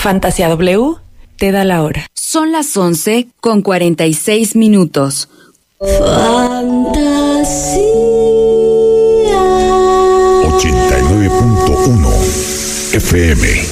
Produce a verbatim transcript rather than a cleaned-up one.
Fantasía W te da la hora. Son las once con cuarenta y seis minutos. Fantasía ochenta y nueve punto uno F M.